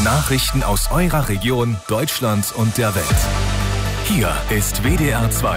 Nachrichten aus eurer Region, Deutschland und der Welt. Hier ist WDR 2.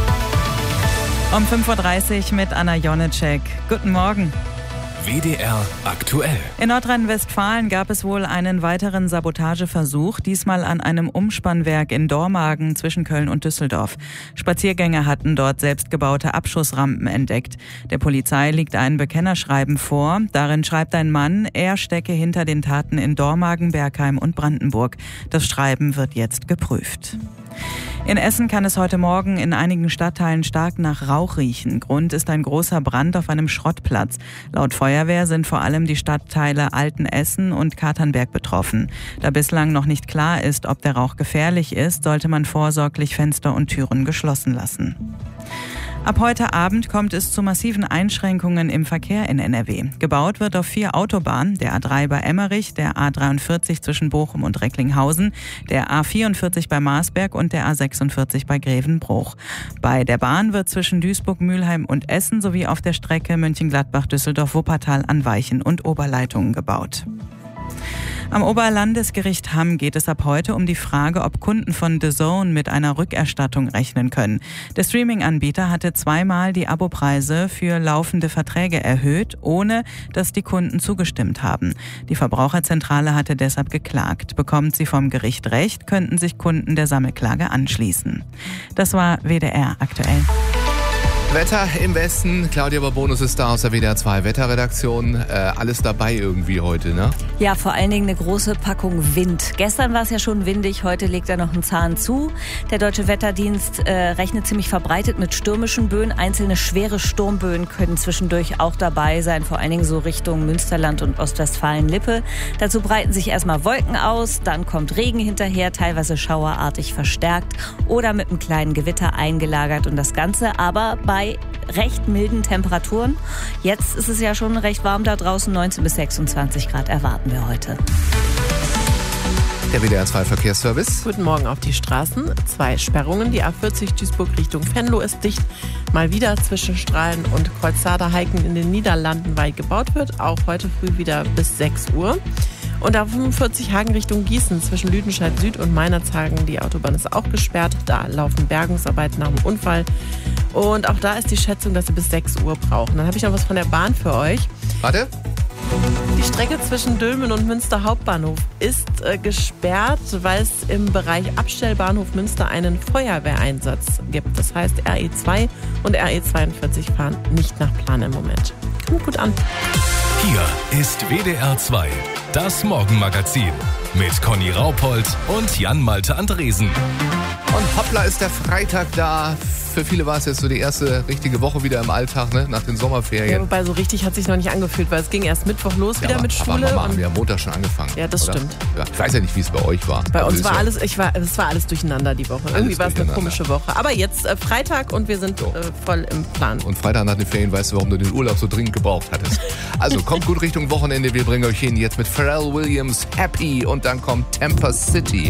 Um 5.30 Uhr mit Anna Jonitschek. Guten Morgen. WDR aktuell. In Nordrhein-Westfalen gab es wohl einen weiteren Sabotageversuch, diesmal an einem Umspannwerk in Dormagen zwischen Köln und Düsseldorf. Spaziergänger hatten dort selbstgebaute Abschussrampen entdeckt. Der Polizei liegt ein Bekennerschreiben vor. Darin schreibt ein Mann, er stecke hinter den Taten in Dormagen, Bergheim und Brandenburg. Das Schreiben wird jetzt geprüft. In Essen kann es heute Morgen in einigen Stadtteilen stark nach Rauch riechen. Grund ist ein großer Brand auf einem Schrottplatz. Laut Feuerwehr sind vor allem die Stadtteile Altenessen und Katernberg betroffen. Da bislang noch nicht klar ist, ob der Rauch gefährlich ist, sollte man vorsorglich Fenster und Türen geschlossen lassen. Ab heute Abend kommt es zu massiven Einschränkungen im Verkehr in NRW. Gebaut wird auf 4 Autobahnen, der A3 bei Emmerich, der A43 zwischen Bochum und Recklinghausen, der A44 bei Marsberg und der A46 bei Grevenbruch. Bei der Bahn wird zwischen Duisburg, Mülheim und Essen sowie auf der Strecke Mönchengladbach, Düsseldorf, Wuppertal an Weichen und Oberleitungen gebaut. Am Oberlandesgericht Hamm geht es ab heute um die Frage, ob Kunden von DAZN mit einer Rückerstattung rechnen können. Der Streaming-Anbieter hatte 2-mal die Abopreise für laufende Verträge erhöht, ohne dass die Kunden zugestimmt haben. Die Verbraucherzentrale hatte deshalb geklagt. Bekommt sie vom Gericht Recht, könnten sich Kunden der Sammelklage anschließen. Das war WDR aktuell. Wetter im Westen. Claudia Babonus ist da aus der WDR 2 Wetterredaktion. Alles dabei irgendwie heute, ne? Ja, vor allen Dingen eine große Packung Wind. Gestern war es ja schon windig, heute legt er noch einen Zahn zu. Der Deutsche Wetterdienst rechnet ziemlich verbreitet mit stürmischen Böen. Einzelne schwere Sturmböen können zwischendurch auch dabei sein, vor allen Dingen so Richtung Münsterland und Ostwestfalen-Lippe. Dazu breiten sich erstmal Wolken aus, dann kommt Regen hinterher, teilweise schauerartig verstärkt oder mit einem kleinen Gewitter eingelagert. Und das Ganze aber bei recht milden Temperaturen. Jetzt ist es ja schon recht warm da draußen, 19 bis 26 Grad erwarten wir heute. Der WDR 2 Verkehrsservice. Guten Morgen auf die Straßen. 2 Sperrungen. Die A40 Duisburg Richtung Venlo ist dicht. Mal wieder zwischen Strahlen und Kreuzzader-Heiken in den Niederlanden, weil gebaut wird. Auch heute früh wieder bis 6 Uhr. Und auf 45 Hagen Richtung Gießen zwischen Lüdenscheid Süd und Meinerzhagen. Die Autobahn ist auch gesperrt. Da laufen Bergungsarbeiten nach dem Unfall. Und auch da ist die Schätzung, dass sie bis 6 Uhr brauchen. Dann habe ich noch was von der Bahn für euch. Warte. Die Strecke zwischen Dülmen und Münster Hauptbahnhof ist gesperrt, weil es im Bereich Abstellbahnhof Münster einen Feuerwehreinsatz gibt. Das heißt, RE2 und RE42 fahren nicht nach Plan im Moment. Kommt gut an. Hier ist WDR 2, das Morgenmagazin mit Conny Raupold und Jan-Malte Andresen. Und hoppla ist der Freitag da. Für viele war es jetzt so die erste richtige Woche wieder im Alltag, ne? Nach den Sommerferien. Ja, wobei so richtig hat sich noch nicht angefühlt, weil es ging erst Mittwoch los wieder mit Schule. Aber Mama, haben wir am Montag schon angefangen. Ja, das oder? Stimmt. Ja, ich weiß ja nicht, wie es bei euch war. Bei uns war es war alles durcheinander die Woche. Irgendwie war es eine komische Woche. Aber jetzt Freitag und wir sind voll im Plan. Und Freitag nach den Ferien weißt du, warum du den Urlaub so dringend gebraucht hattest. Also kommt gut Richtung Wochenende. Wir bringen euch hin jetzt mit Pharrell Williams Happy und dann kommt Temper City.